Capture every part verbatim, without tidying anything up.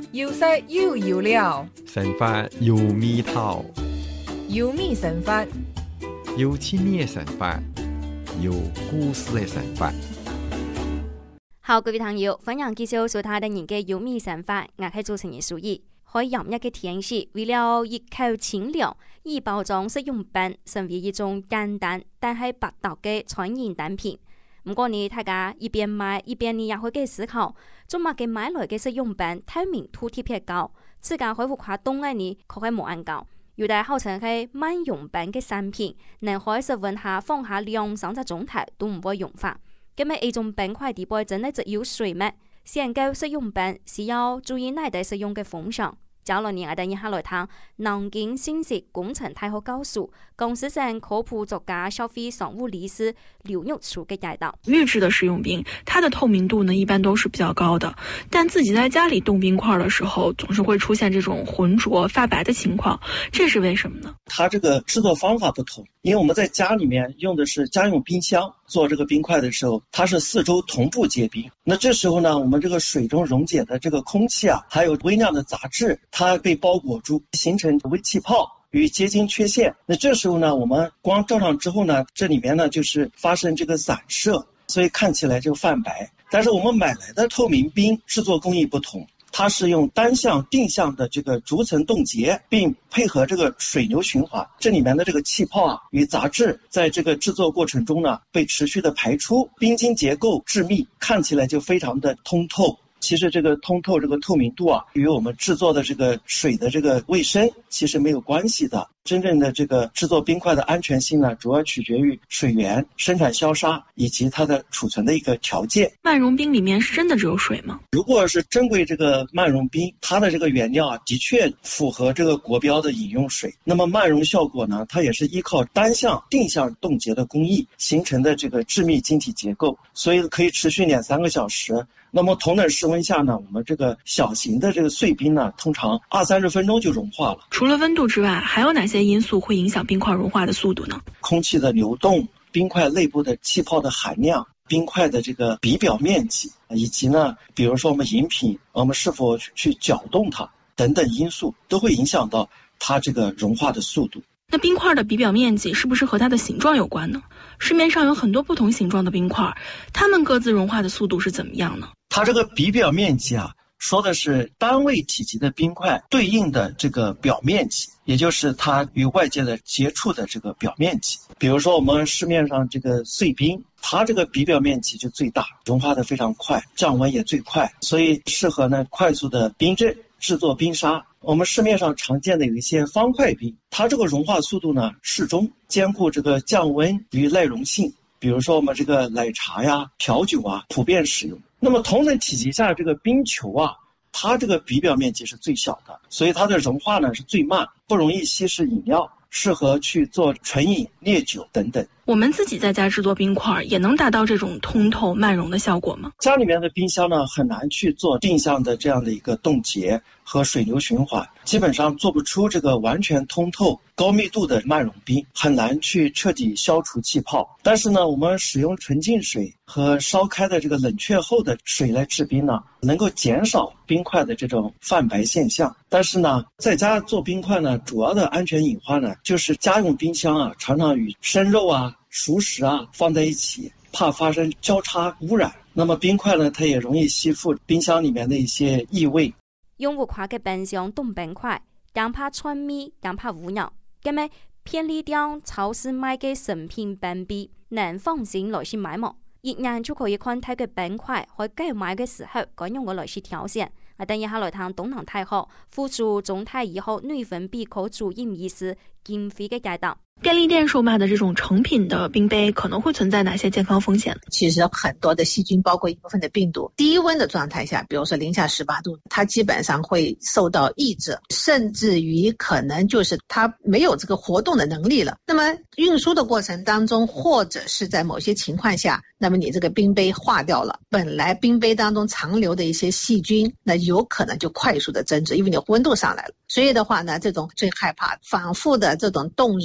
有色有油料， 神法有味道， 有味神法， 有亲密的神法，有故事的神法。 好，各位朋友，歡迎繼續收睇第二嘅有味神法，我係主持人蘇怡。喺炎熱嘅天氣，為了一口清涼，易包裝食用品成為一種簡單但係百搭嘅餐飲單品。唔過呢，大家一邊買一邊呢也會嘅思考，做乜嘅買來嘅食用品透明度特別高，自家開戶化凍嘅呢，確係冇按高。有啲號稱係慢用品嘅產品，能喺室溫下放下兩三個鐘頭都唔會融化。咁咪一種冰塊底部真係只有水咩？選購食用品是要注意哪啲使用嘅風險。接落嚟我哋一下來睇南京信息工程大學教授、公司省科普作家、消費商務理事劉玉柱嘅解答。 预制的食用冰，它的透明度呢一般都是比较高的，但自己在家里冻冰块的时候，总是会出现这种浑浊发白的情况，这是为什么呢？ 它这个制作方法不同，因为我们在家里面用的是家用冰箱，做这个冰块的时候，它是四周同步结冰。那这时候呢，我们这个水中溶解的这个空气啊，还有微量的杂质，它被包裹住，形成微气泡与结晶缺陷。那这时候呢，我们光照上之后呢，这里面呢就是发生这个散射，所以看起来就泛白。但是我们买来的透明冰制作工艺不同，它是用单向定向的这个逐层冻结，并配合这个水流循环，这里面的这个气泡啊与杂质在这个制作过程中呢被持续的排出，冰晶结构致密，看起来就非常的通透。其实这个通透这个透明度啊与我们制作的这个水的这个卫生其实没有关系的。真正的这个制作冰块的安全性呢，主要取决于水源、生产消杀以及它的储存的一个条件。 慢溶冰里面是真的只有水吗？ 如果是珍贵这个慢溶冰，它的这个原料啊的确符合这个国标的饮用水。那么慢溶效果呢，它也是依靠单向定向冻结的工艺形成的这个致密晶体结构，所以可以持续两三个小时。那么同等室温下呢，我们这个小型的这个碎冰呢，通常二三十分钟就融化了。 除了温度之外，还有哪些因素会影响冰块融化的速度呢？ 空气的流动、冰块内部的气泡的含量、冰块的这个比表面积，以及呢，比如说我们饮品，我们是否去搅动它等等因素，都会影响到它这个融化的速度。 那冰块的比表面积是不是和它的形状有关呢？市面上有很多不同形状的冰块，它们各自融化的速度是怎么样呢？ 它这个比表面积啊，说的是单位体积的冰块对应的这个表面积，也就是它与外界的接触的这个表面积。比如说我们市面上这个碎冰，它这个比表面积就最大，融化的非常快，降温也最快，所以适合呢快速的冰镇制作冰沙。我们市面上常见的有一些方块冰，它这个融化速度呢适中，兼顾这个降温与耐溶性。比如说我们这个奶茶呀、调酒啊普遍使用。那么同等体积下这个冰球啊，它这个比表面积是最小的，所以它的融化呢是最慢，不容易稀释饮料，适合去做纯饮、烈酒等等。 我们自己在家制作冰块也能达到这种通透慢溶的效果吗？ 家里面的冰箱呢很难去做定向的这样的一个冻结和水流循环，基本上做不出这个完全通透高密度的慢溶冰，很难去彻底消除气泡。但是呢，我们使用纯净水和烧开的这个冷却后的水来制冰呢，能够减少冰块的这种泛白现象。但是呢，在家做冰块呢，主要的安全隐患呢，就是家用冰箱啊，常常与生肉啊、熟食啊放在一起，怕发生交叉污染。那么冰块呢，它也容易吸附冰箱里面的一些异味。 用戶跨嘅冰箱凍冰塊，更怕串味，更怕污染。咁咪便利店、超市買嘅成品冰皮，能放心來去買麼？一眼就可以看睇嘅冰塊，喺購買嘅時候，該用我來去挑選。啊，等一下來睇東南大學附屬中泰醫學內分泌科主任醫師金飛嘅解答。 便利店售賣的這種成品的冰杯可能會存在哪些健康風險？ 其實很多的細菌，包括一部分的病毒，低溫的狀態下，比如說零下十八度，它基本上會受到抑制，甚至於可能就是它沒有這個活動的能力了。那麼運輸的過程當中，或者是在某些情況下，那麼你這個冰杯化掉了，本來冰杯當中殘留的一些細菌，那有可能就快速的增殖，因為你溫度上來了。所以的話呢，這種最害怕反覆的這種凍融的過程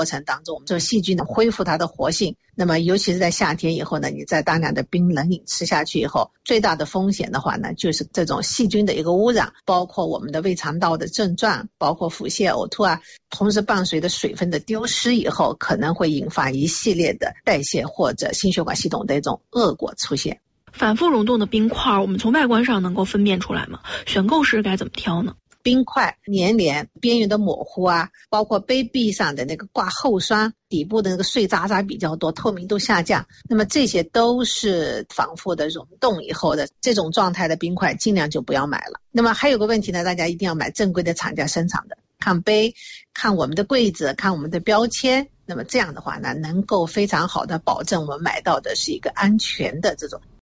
程当中，这个细菌呢恢复它的活性。那么尤其是在夏天以后呢，你在大量的冰冷饮吃下去以后，最大的风险的话呢，就是这种细菌的一个污染，包括我们的胃肠道的症状，包括腹泻、呕吐啊，同时伴随着水分的丢失以后，可能会引发一系列的代谢或者心血管系统的一种恶果出现。 反复溶冻的冰块，我们从外观上能够分辨出来吗？选购时该怎么挑呢？ 冰块黏连、边缘的模糊啊，包括杯壁上的那个挂厚霜，底部的那个碎渣渣比较多，透明度下降，那么这些都是反复的溶冻以后的这种状态的冰块，尽量就不要买了。那么还有个问题呢，大家一定要买正规的厂家生产的，看杯，看我们的柜子，看我们的标签，那么这样的话呢，能够非常好的保证我们买到的是一个安全的这种